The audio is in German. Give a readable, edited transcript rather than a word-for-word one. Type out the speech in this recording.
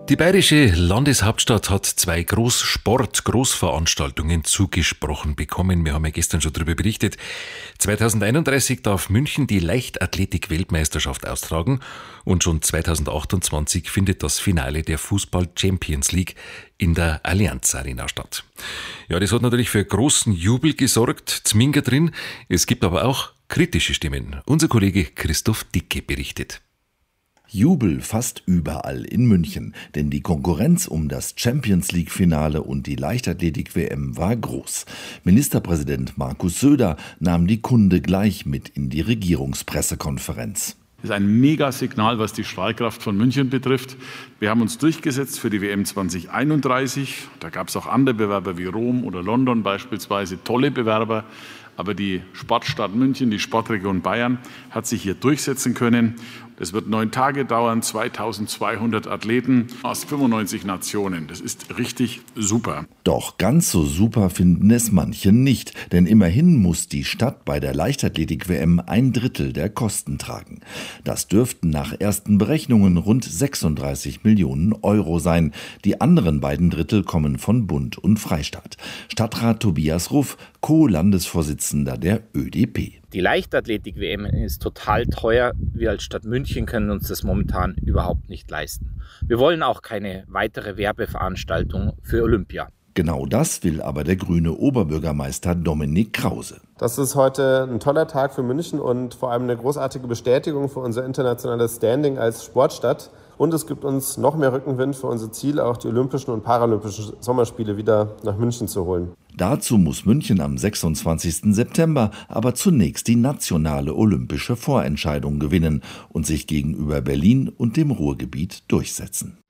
Die bayerische Landeshauptstadt hat zwei Großveranstaltungen zugesprochen bekommen. Wir haben ja gestern schon darüber berichtet. 2031 darf München die Leichtathletik-Weltmeisterschaft austragen und schon 2028 findet das Finale der Fußball-Champions League in der Allianz Arena statt. Ja, das hat natürlich für großen Jubel gesorgt, Zminger drin. Es gibt aber auch kritische Stimmen. Unser Kollege Christoph Dicke berichtet. Jubel fast überall in München, denn die Konkurrenz um das Champions-League-Finale und die Leichtathletik-WM war groß. Ministerpräsident Markus Söder nahm die Kunde gleich mit in die Regierungspressekonferenz. Das ist ein Megasignal, was die Strahlkraft von München betrifft. Wir haben uns durchgesetzt für die WM 2031. Da gab es auch andere Bewerber wie Rom oder London beispielsweise, tolle Bewerber. Aber die Sportstadt München, die Sportregion Bayern, hat sich hier durchsetzen können. Es wird 9 Tage dauern, 2200 Athleten aus 95 Nationen. Das ist richtig super. Doch ganz so super finden es manche nicht. Denn immerhin muss die Stadt bei der Leichtathletik-WM 1/3 der Kosten tragen. Das dürften nach ersten Berechnungen rund 36 Millionen Euro sein. Die anderen beiden Drittel kommen von Bund und Freistaat. Stadtrat Tobias Ruff, Co-Landesvorsitzender der ÖDP. Die Leichtathletik-WM ist total teuer. Wir als Stadt München können uns das momentan überhaupt nicht leisten. Wir wollen auch keine weitere Werbeveranstaltung für Olympia. Genau das will aber der grüne Oberbürgermeister Dominik Krause. Das ist heute ein toller Tag für München und vor allem eine großartige Bestätigung für unser internationales Standing als Sportstadt. Und es gibt uns noch mehr Rückenwind für unser Ziel, auch die Olympischen und Paralympischen Sommerspiele wieder nach München zu holen. Dazu muss München am 26. September aber zunächst die nationale olympische Vorentscheidung gewinnen und sich gegenüber Berlin und dem Ruhrgebiet durchsetzen.